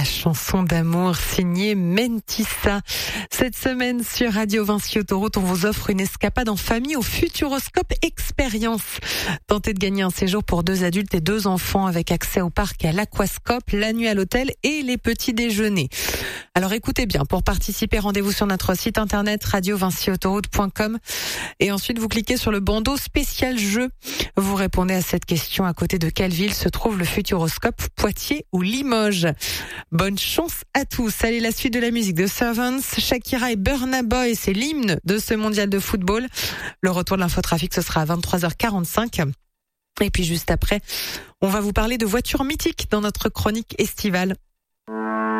chanson d'amour signée Mentissa. Cette semaine sur Radio Vinci Autoroute, on vous offre une escapade en famille au Futuroscope Expérience. Tentez de gagner un séjour pour 2 adultes et 2 enfants avec accès au parc et à l'aquascope, la nuit à l'hôtel et les petits déjeuners. Alors écoutez bien, pour participer, rendez-vous sur notre site internet radiovinciautoroute.com et ensuite vous cliquez sur le bandeau spécial jeu. Vous répondez à cette question: à côté de quelle ville se trouve le Futuroscope, Poitiers ou Limoges? Bonne chance à tous. Allez, la suite de la musique de Servants, Shakira et Burna Boy, c'est l'hymne de ce mondial de football. Le retour de l'infotrafic, ce sera à 23h45. Et puis juste après, on va vous parler de voitures mythiques dans notre chronique estivale.